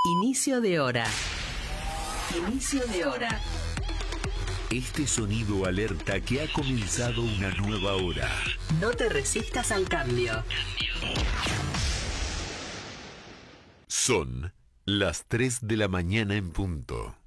Inicio de hora. Inicio de hora. Este sonido alerta que ha comenzado una nueva hora. No te resistas al cambio. Son las 3 de la mañana en punto.